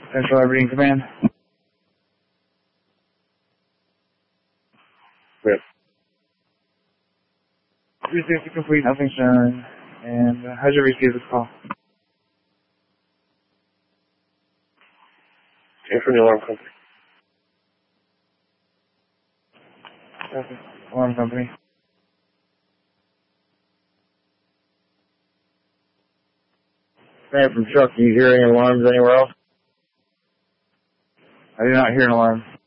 Central Aberdeen Command. Good. 360 complete, nothing shown. And how'd you receive this call? Came from the alarm company. Okay. Alarm company. Man from Chuck, do you hear any alarms anywhere else? I did not hear an alarm.